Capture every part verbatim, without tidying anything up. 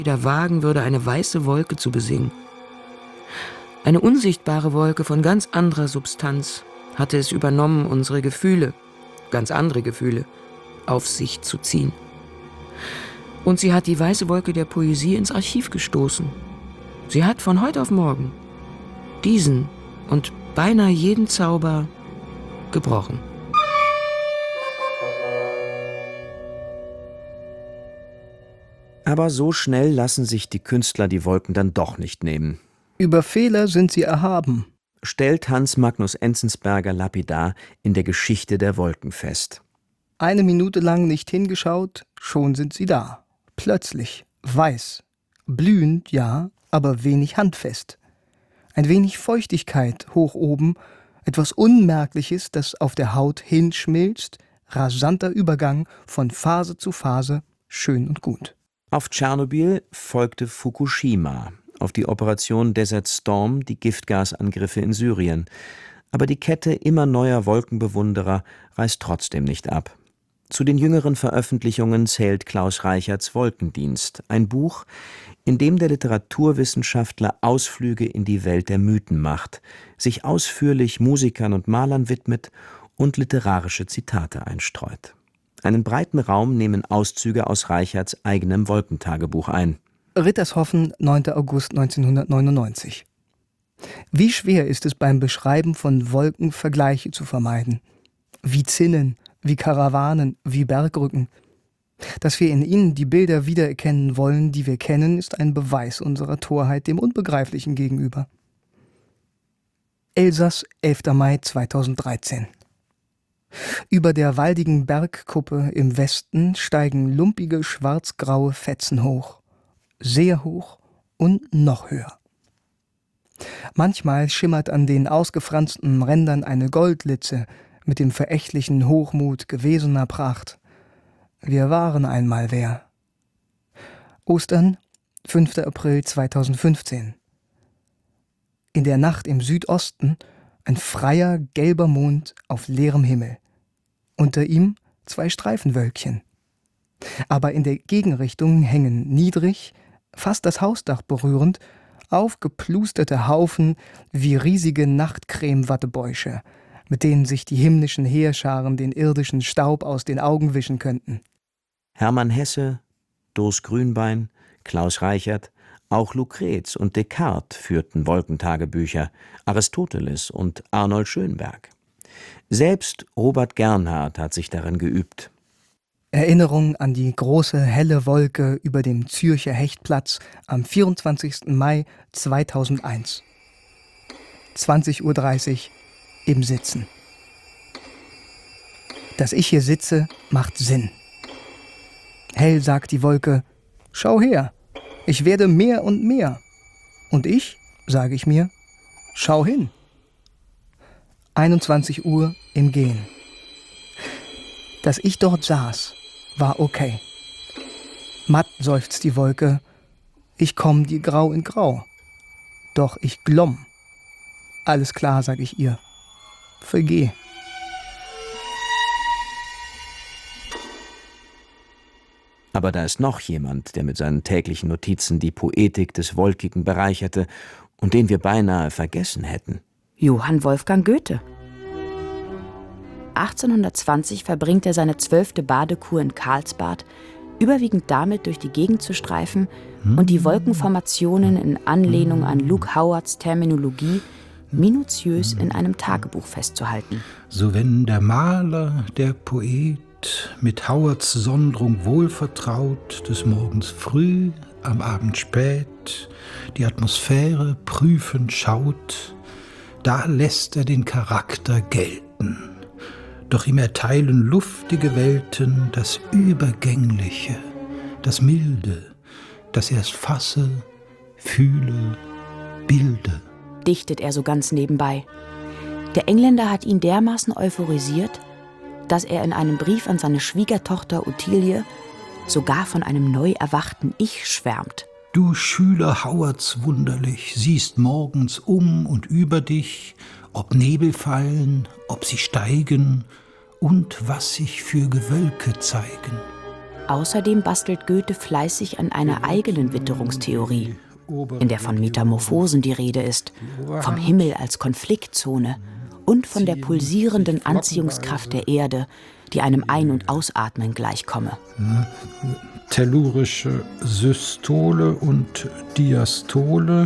wieder wagen würde, eine weiße Wolke zu besingen. Eine unsichtbare Wolke von ganz anderer Substanz hatte es übernommen, unsere Gefühle, ganz andere Gefühle, auf sich zu ziehen. Und sie hat die weiße Wolke der Poesie ins Archiv gestoßen. Sie hat von heute auf morgen diesen und beinahe jeden Zauber gebrochen. Aber so schnell lassen sich die Künstler die Wolken dann doch nicht nehmen. Über Fehler sind sie erhaben, stellt Hans Magnus Enzensberger lapidar in der Geschichte der Wolken fest. Eine Minute lang nicht hingeschaut, schon sind sie da. Plötzlich, weiß, blühend, ja, aber wenig handfest. Ein wenig Feuchtigkeit hoch oben, etwas Unmerkliches, das auf der Haut hinschmilzt, rasanter Übergang von Phase zu Phase, schön und gut. Auf Tschernobyl folgte Fukushima, auf die Operation Desert Storm die Giftgasangriffe in Syrien. Aber die Kette immer neuer Wolkenbewunderer reißt trotzdem nicht ab. Zu den jüngeren Veröffentlichungen zählt Klaus Reicherts Wolkendienst, ein Buch, in dem der Literaturwissenschaftler Ausflüge in die Welt der Mythen macht, sich ausführlich Musikern und Malern widmet und literarische Zitate einstreut. Einen breiten Raum nehmen Auszüge aus Reicherts eigenem Wolkentagebuch ein. Rittershoffen, neunter August neunzehnhundertneunundneunzig. Wie schwer ist es beim Beschreiben von Wolken, Vergleiche zu vermeiden? Wie Zinnen, wie Karawanen, wie Bergrücken. Dass wir in ihnen die Bilder wiedererkennen wollen, die wir kennen, ist ein Beweis unserer Torheit dem Unbegreiflichen gegenüber. Elsass, elfter Mai zweitausenddreizehn. Über der waldigen Bergkuppe im Westen steigen lumpige schwarzgraue Fetzen hoch. Sehr hoch und noch höher. Manchmal schimmert an den ausgefransten Rändern eine Goldlitze mit dem verächtlichen Hochmut gewesener Pracht. Wir waren einmal wer. Ostern, fünfter April zweitausendfünfzehn. In der Nacht im Südosten ein freier, gelber Mond auf leerem Himmel. Unter ihm zwei Streifenwölkchen. Aber in der Gegenrichtung hängen niedrig, fast das Hausdach berührend, aufgeplusterte Haufen wie riesige Nachtcreme-Wattebäusche, mit denen sich die himmlischen Heerscharen den irdischen Staub aus den Augen wischen könnten. Hermann Hesse, Doris Grünbein, Klaus Reichert, auch Lucrez und Descartes führten Wolkentagebücher, Aristoteles und Arnold Schönberg. Selbst Robert Gernhardt hat sich darin geübt. Erinnerung an die große helle Wolke über dem Zürcher Hechtplatz am vierundzwanzigsten Mai zweitausendeins. zwanzig Uhr dreißig im Sitzen. Dass ich hier sitze, macht Sinn. Hell sagt die Wolke, schau her, ich werde mehr und mehr. Und ich, sage ich mir, schau hin. einundzwanzig Uhr im Gehen. Dass ich dort saß, war okay. Matt seufzt die Wolke, ich komm dir grau in grau. Doch ich glomm. Alles klar, sag ich ihr. Vergeh. Aber da ist noch jemand, der mit seinen täglichen Notizen die Poetik des Wolkigen bereicherte und den wir beinahe vergessen hätten. Johann Wolfgang Goethe. achtzehnhundertzwanzig verbringt er seine zwölfte Badekur in Karlsbad, überwiegend damit, durch die Gegend zu streifen und die Wolkenformationen in Anlehnung an Luke Howards Terminologie minutiös in einem Tagebuch festzuhalten. So wenn der Maler, der Poet, mit Howards Sondrung wohlvertraut, des Morgens früh, am Abend spät, die Atmosphäre prüfend schaut, da lässt er den Charakter gelten. Doch ihm erteilen luftige Welten das Übergängliche, das Milde, das erst fasse, fühle, bilde. Dichtet er so ganz nebenbei. Der Engländer hat ihn dermaßen euphorisiert, dass er in einem Brief an seine Schwiegertochter Ottilie sogar von einem neu erwachten Ich schwärmt. Du Schüler Howards wunderlich, siehst morgens um und über dich, ob Nebel fallen, ob sie steigen und was sich für Gewölke zeigen. Außerdem bastelt Goethe fleißig an einer eigenen Witterungstheorie, in der von Metamorphosen die Rede ist, vom Himmel als Konfliktzone und von der pulsierenden Anziehungskraft der Erde, die einem Ein- und Ausatmen gleichkomme. Tellurische Systole und Diastole,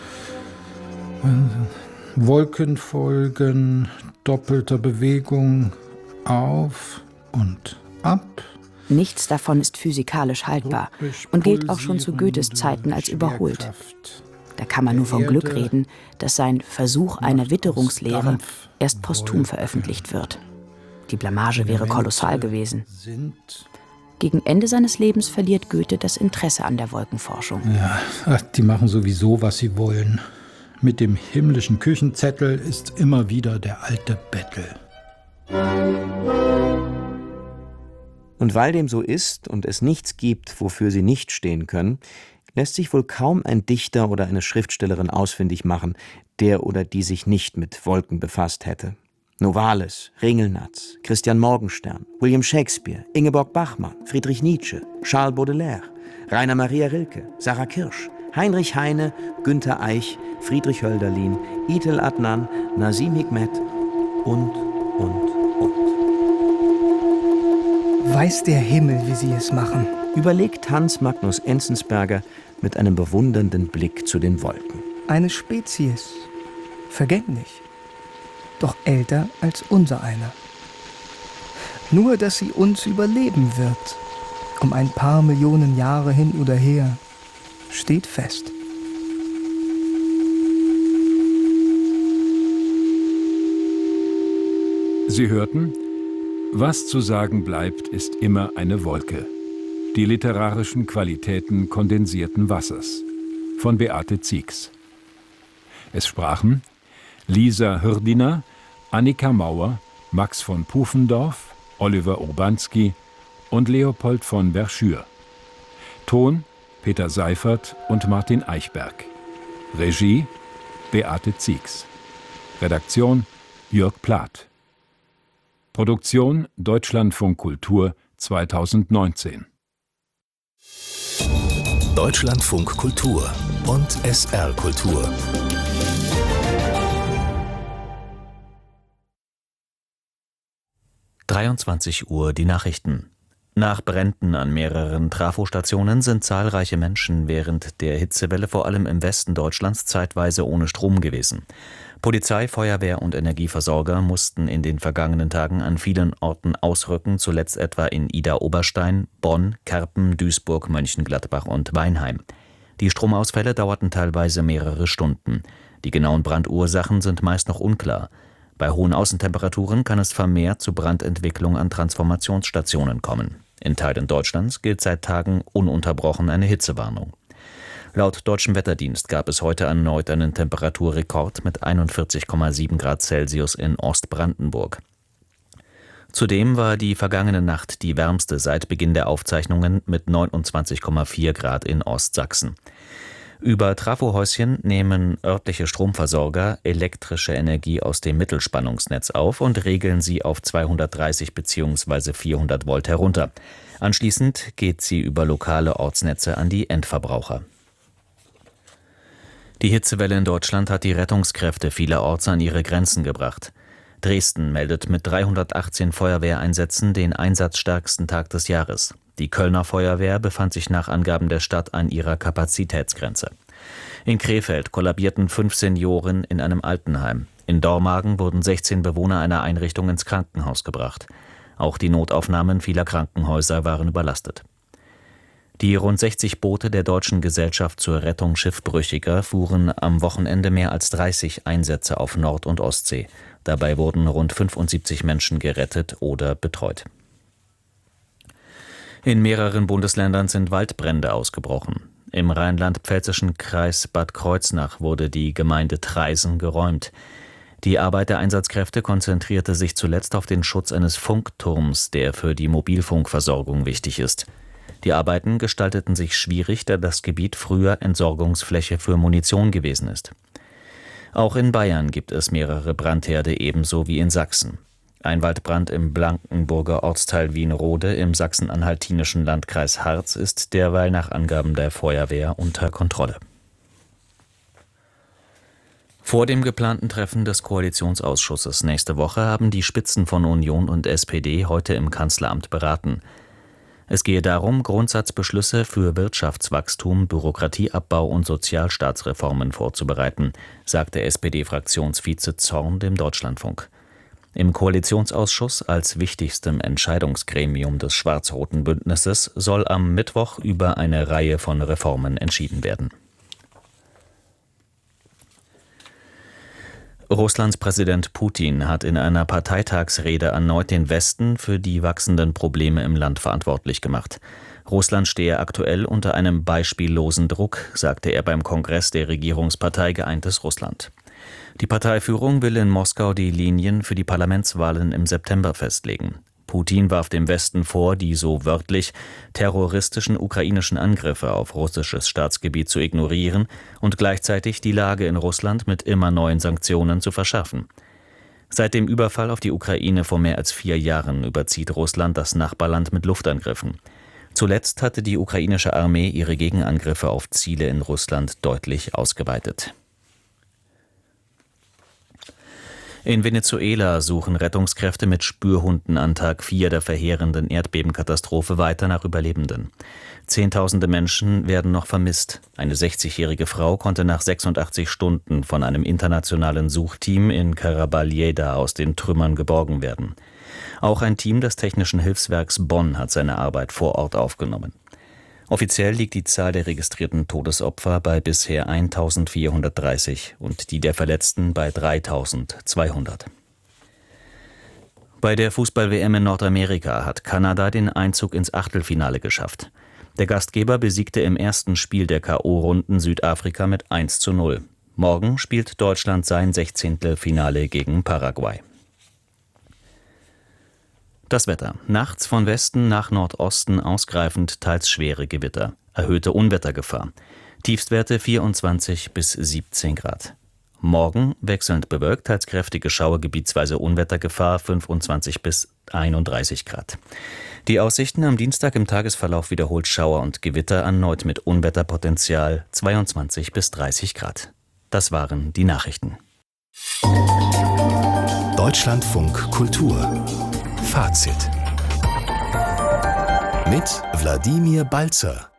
Wolkenfolgen doppelter Bewegung auf und ab. Nichts davon ist physikalisch haltbar und gilt auch schon zu Goethes Zeiten als überholt. Da kann man nur vom Glück reden, dass sein Versuch einer Witterungslehre erst posthum veröffentlicht wird. Die Blamage wäre kolossal gewesen. Gegen Ende seines Lebens verliert Goethe das Interesse an der Wolkenforschung. Ja, ach, die machen sowieso, was sie wollen. Mit dem himmlischen Küchenzettel ist immer wieder der alte Bettel. Und weil dem so ist und es nichts gibt, wofür sie nicht stehen können, lässt sich wohl kaum ein Dichter oder eine Schriftstellerin ausfindig machen, der oder die sich nicht mit Wolken befasst hätte. Novalis, Ringelnatz, Christian Morgenstern, William Shakespeare, Ingeborg Bachmann, Friedrich Nietzsche, Charles Baudelaire, Rainer Maria Rilke, Sarah Kirsch, Heinrich Heine, Günter Eich, Friedrich Hölderlin, Itel Adnan, Nazim Hikmet und, und, und. Weiß der Himmel, wie sie es machen, Überlegt Hans Magnus Enzensberger mit einem bewundernden Blick zu den Wolken. Eine Spezies, vergänglich, doch älter als unser einer. Nur, dass sie uns überleben wird, um ein paar Millionen Jahre hin oder her, steht fest. Sie hörten: Was zu sagen bleibt, ist immer eine Wolke. Die literarischen Qualitäten kondensierten Wassers von Beate Zieks. Es sprachen Lisa Hürdiner, Annika Mauer, Max von Pufendorf, Oliver Urbanski und Leopold von Verschür. Ton Peter Seifert und Martin Eichberg. Regie Beate Zieks. Redaktion Jörg Plath. Produktion Deutschlandfunk Kultur zweitausendneunzehn. Deutschlandfunk Kultur und S R Kultur. dreiundzwanzig Uhr die Nachrichten. Nach Bränden an mehreren Trafostationen sind zahlreiche Menschen während der Hitzewelle vor allem im Westen Deutschlands zeitweise ohne Strom gewesen. Polizei, Feuerwehr und Energieversorger mussten in den vergangenen Tagen an vielen Orten ausrücken, zuletzt etwa in Idar-Oberstein, Bonn, Kerpen, Duisburg, Mönchengladbach und Weinheim. Die Stromausfälle dauerten teilweise mehrere Stunden. Die genauen Brandursachen sind meist noch unklar. Bei hohen Außentemperaturen kann es vermehrt zu Brandentwicklung an Transformationsstationen kommen. In Teilen Deutschlands gilt seit Tagen ununterbrochen eine Hitzewarnung. Laut Deutschem Wetterdienst gab es heute erneut einen Temperaturrekord mit einundvierzig Komma sieben Grad Celsius in Ostbrandenburg. Zudem war die vergangene Nacht die wärmste seit Beginn der Aufzeichnungen mit neunundzwanzig Komma vier Grad in Ostsachsen. Über Trafohäuschen nehmen örtliche Stromversorger elektrische Energie aus dem Mittelspannungsnetz auf und regeln sie auf zweihundertdreißig bzw. vierhundert Volt herunter. Anschließend geht sie über lokale Ortsnetze an die Endverbraucher. Die Hitzewelle in Deutschland hat die Rettungskräfte vielerorts an ihre Grenzen gebracht. Dresden meldet mit dreihundertachtzehn Feuerwehreinsätzen den einsatzstärksten Tag des Jahres. Die Kölner Feuerwehr befand sich nach Angaben der Stadt an ihrer Kapazitätsgrenze. In Krefeld kollabierten fünf Senioren in einem Altenheim. In Dormagen wurden sechzehn Bewohner einer Einrichtung ins Krankenhaus gebracht. Auch die Notaufnahmen vieler Krankenhäuser waren überlastet. Die rund sechzig Boote der Deutschen Gesellschaft zur Rettung Schiffbrüchiger fuhren am Wochenende mehr als dreißig Einsätze auf Nord- und Ostsee. Dabei wurden rund fünfundsiebzig Menschen gerettet oder betreut. In mehreren Bundesländern sind Waldbrände ausgebrochen. Im rheinland-pfälzischen Kreis Bad Kreuznach wurde die Gemeinde Traisen geräumt. Die Arbeit der Einsatzkräfte konzentrierte sich zuletzt auf den Schutz eines Funkturms, der für die Mobilfunkversorgung wichtig ist. Die Arbeiten gestalteten sich schwierig, da das Gebiet früher Entsorgungsfläche für Munition gewesen ist. Auch in Bayern gibt es mehrere Brandherde, ebenso wie in Sachsen. Ein Waldbrand im Blankenburger Ortsteil Wienrode im sachsen-anhaltinischen Landkreis Harz ist derweil nach Angaben der Feuerwehr unter Kontrolle. Vor dem geplanten Treffen des Koalitionsausschusses nächste Woche haben die Spitzen von Union und S P D heute im Kanzleramt beraten. Es gehe darum, Grundsatzbeschlüsse für Wirtschaftswachstum, Bürokratieabbau und Sozialstaatsreformen vorzubereiten, sagte S P D-Fraktionsvize Zorn dem Deutschlandfunk. Im Koalitionsausschuss als wichtigstem Entscheidungsgremium des schwarz-roten Bündnisses soll am Mittwoch über eine Reihe von Reformen entschieden werden. Russlands Präsident Putin hat in einer Parteitagsrede erneut den Westen für die wachsenden Probleme im Land verantwortlich gemacht. Russland stehe aktuell unter einem beispiellosen Druck, sagte er beim Kongress der Regierungspartei Geeintes Russland. Die Parteiführung will in Moskau die Linien für die Parlamentswahlen im September festlegen. Putin warf dem Westen vor, die so wörtlich terroristischen ukrainischen Angriffe auf russisches Staatsgebiet zu ignorieren und gleichzeitig die Lage in Russland mit immer neuen Sanktionen zu verschärfen. Seit dem Überfall auf die Ukraine vor mehr als vier Jahren überzieht Russland das Nachbarland mit Luftangriffen. Zuletzt hatte die ukrainische Armee ihre Gegenangriffe auf Ziele in Russland deutlich ausgeweitet. In Venezuela suchen Rettungskräfte mit Spürhunden an Tag vier der verheerenden Erdbebenkatastrophe weiter nach Überlebenden. Zehntausende Menschen werden noch vermisst. Eine sechzigjährige Frau konnte nach sechsundachtzig Stunden von einem internationalen Suchteam in Caraballieda aus den Trümmern geborgen werden. Auch ein Team des Technischen Hilfswerks Bonn hat seine Arbeit vor Ort aufgenommen. Offiziell liegt die Zahl der registrierten Todesopfer bei bisher eintausendvierhundertdreißig und die der Verletzten bei dreitausendzweihundert. Bei der Fußball-W M in Nordamerika hat Kanada den Einzug ins Achtelfinale geschafft. Der Gastgeber besiegte im ersten Spiel der K O-Runden Südafrika mit eins zu null. Morgen spielt Deutschland sein Sechzehntelfinale gegen Paraguay. Das Wetter. Nachts von Westen nach Nordosten ausgreifend teils schwere Gewitter. Erhöhte Unwettergefahr. Tiefstwerte vierundzwanzig bis siebzehn Grad. Morgen wechselnd bewölkt, teils kräftige Schauer, gebietsweise Unwettergefahr fünfundzwanzig bis einunddreißig Grad. Die Aussichten am Dienstag im Tagesverlauf wiederholt Schauer und Gewitter, erneut mit Unwetterpotenzial zweiundzwanzig bis dreißig Grad. Das waren die Nachrichten. Deutschlandfunk Kultur Fazit mit Wladimir Balzer.